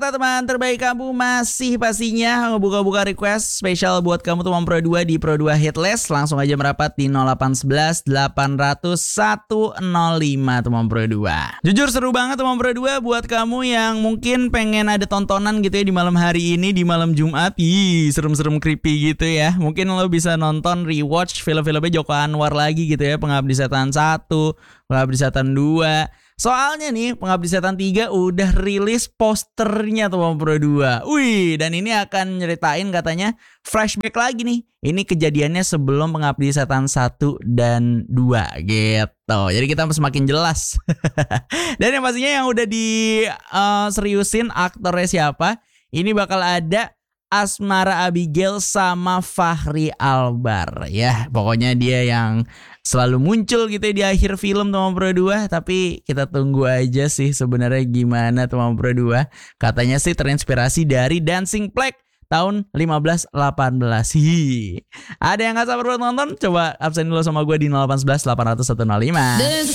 teman terbaik kamu masih pastinya ngebuka-buka request spesial buat kamu teman Pro 2 di Pro 2 Hitlist. Langsung aja merapat di 0811 800 105 teman Pro 2. Jujur seru banget teman Pro 2 buat kamu yang mungkin pengen ada tontonan gitu ya di malam hari ini, di malam Jumat. Serem-serem creepy gitu ya. Mungkin lo bisa nonton rewatch film-filmnya Joko Anwar lagi gitu ya. Pengabdi Setan 1, Pengabdi Setan 2. Soalnya nih Pengabdi Setan 3 udah rilis posternya teman Pro 2. Dan ini akan nyeritain katanya flashback lagi nih. Ini kejadiannya sebelum Pengabdi Setan 1 dan 2 gitu. Jadi kita semakin jelas. Dan yang pastinya yang udah seriusin aktornya siapa. Ini bakal ada Asmara Abigail sama Fachri Albar ya. Pokoknya dia yang selalu muncul gitu ya di akhir film teman Pro 2. Tapi kita tunggu aja sih sebenarnya gimana teman Pro 2. Katanya sih terinspirasi dari Dancing Plague tahun 1518. Ada yang gak sabar buat nonton? Coba absen dulu sama gue di 0811 800 105.